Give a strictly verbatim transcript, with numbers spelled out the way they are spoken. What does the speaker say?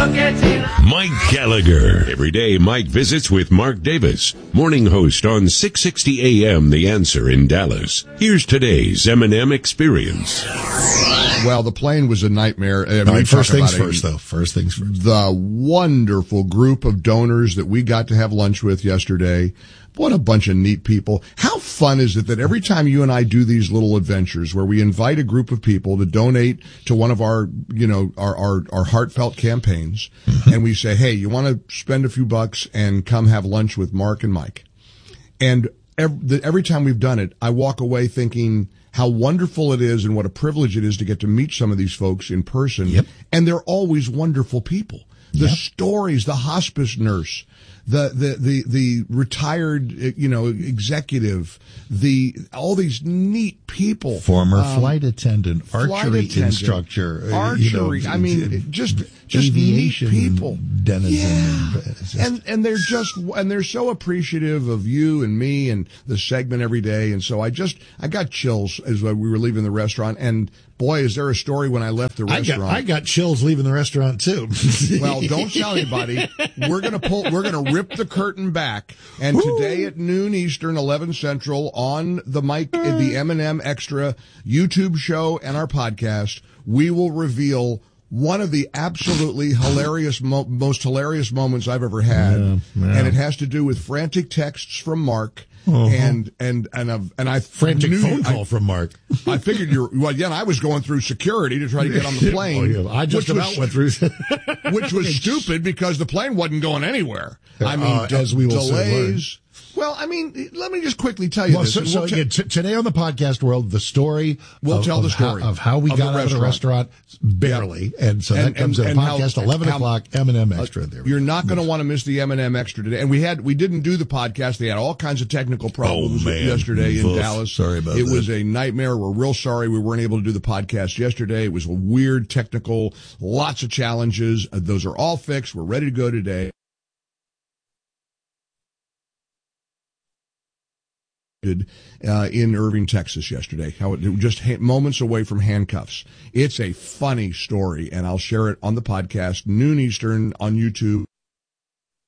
Mike Gallagher. Every day, Mike visits with Mark Davis, morning host on six sixty A M The Answer in Dallas. Here's today's M and M Experience. Well, the plane was a nightmare. I mean, All right, first things it. first, though. First things first. The wonderful group of donors that we got to have lunch with yesterday. What a bunch of neat people. How fun is it that every time you and I do these little adventures where we invite a group of people to donate to one of our, you know, our, our, our heartfelt campaigns, mm-hmm. and we say, hey, you want to spend a few bucks and come have lunch with Mark and Mike. And every, every time we've done it, I walk away thinking how wonderful it is and what a privilege it is to get to meet some of these folks in person. Yep. And they're always wonderful people. The Yep. stories, the hospice nurse, the, the, the, the retired, you know, executive, the, all these neat people. Former um, flight attendant, flight archery attendant, instructor. Archery. You know, I mean, just, just aviation neat people. Denizen. Yeah. Just, and, and they're just, and they're so appreciative of you and me and the segment every day. And so I just, I got chills as we were leaving the restaurant. And boy, is there a story when I left the I restaurant. got, I got chills leaving the restaurant too. Well, don't tell anybody. We're going to pull, we're going to rip the curtain back. And Woo. Today at noon Eastern, eleven Central on the Mike, the M and M Extra YouTube show and our podcast, we will reveal one of the absolutely hilarious, mo- most hilarious moments I've ever had. Yeah, yeah. And it has to do with frantic texts from Mark. Uh-huh. And, and, and, uh, and I frantic knew, phone call I, from Mark. I figured you're, well, yeah, I was going through security to try to get on the plane. Oh, yeah. I just which about was, went through. which was stupid because the plane wasn't going anywhere. I mean, uh, as we will delays. Well, I mean, let me just quickly tell you well, this. So, so we'll t- t- today on the podcast world, the story. We'll of, tell of the story how, of how we of got the out of the restaurant barely, yeah. and so and, that comes and, in the and podcast how, eleven how, o'clock M and M Extra. Uh, there you're go. not going to want to miss the M and M Extra today. And we had we didn't do the podcast. They had all kinds of technical problems oh, man. yesterday in Oof. Dallas. Sorry about it that. It was a nightmare. We're real sorry we weren't able to do the podcast yesterday. It was a weird technical, lots of challenges. Uh, those are all fixed. We're ready to go today. Uh, in Irving, Texas yesterday. How it, it was just ha- moments away from handcuffs. It's a funny story, and I'll share it on the podcast, noon Eastern on YouTube.